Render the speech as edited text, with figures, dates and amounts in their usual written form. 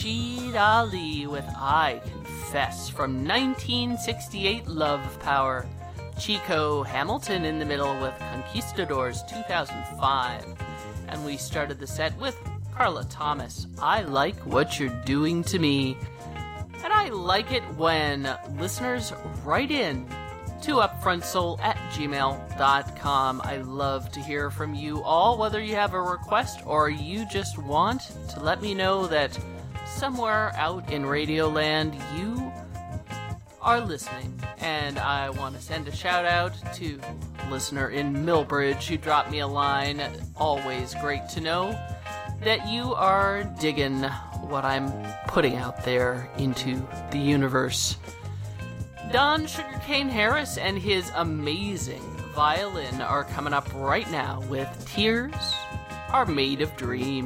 Rashid Ali with I Confess from 1968 Love Power. Chico Hamilton in the middle with Conquistadors 2005. And we started the set with Carla Thomas, I Like What You're Doing to Me. And I like it when listeners write in to upfrontsoul@gmail.com. I love to hear from you all, whether you have a request or you just want to let me know that somewhere out in Radioland you are listening. And I want to send a shout out to a listener in Millbridge who dropped me a line. Always great to know that you are digging what I'm putting out there into the universe. Don Sugarcane Harris and his amazing violin are coming up right now with Tears Are Made of Dreams.